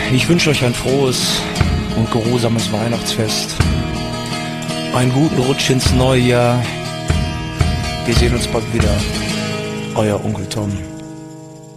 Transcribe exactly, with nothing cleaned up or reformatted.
ich wünsche euch ein frohes und geruhsames Weihnachtsfest. Einen guten Rutsch ins neue Jahr. Wir sehen uns bald wieder. Euer Onkel Tom.